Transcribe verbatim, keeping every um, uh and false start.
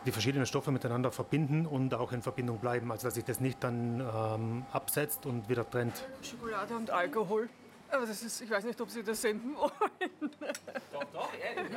die verschiedenen Stoffe miteinander verbinden und auch in Verbindung bleiben, also dass sich das nicht dann ähm, absetzt und wieder trennt. Schokolade und Alkohol. Aber das ist, ich weiß nicht, ob Sie das senden wollen. Doch, doch, ehrlich.